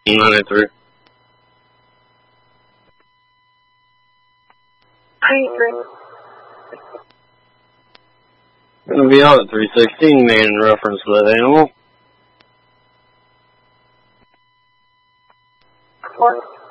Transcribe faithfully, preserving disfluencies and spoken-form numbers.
ninety-three. ninety-three. Gonna be out at three sixteen, man, in reference to that animal. Four.